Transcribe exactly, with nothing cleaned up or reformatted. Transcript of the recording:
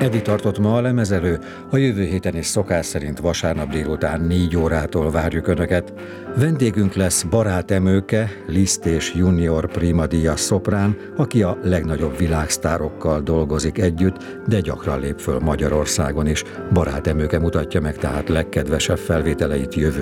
Edi tartott ma a lemezelő, a jövő héten is szokás szerint vasárnap délután négy órától várjuk Önöket. Vendégünk lesz Barát Emőke, Liszt és Junior Prima díjas szoprán, aki a legnagyobb világsztárokkal dolgozik együtt, de gyakran lép föl Magyarországon is. Barát Emőke mutatja meg tehát legkedvesebb felvételeit jövő